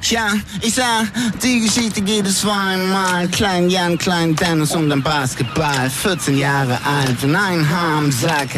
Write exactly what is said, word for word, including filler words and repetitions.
Tja, ich sah, die Geschichte geht es zweimal. Klein Jan, Klein Dennis und ein Basketball. vierzehn Jahre alt und ein Haar am Sack.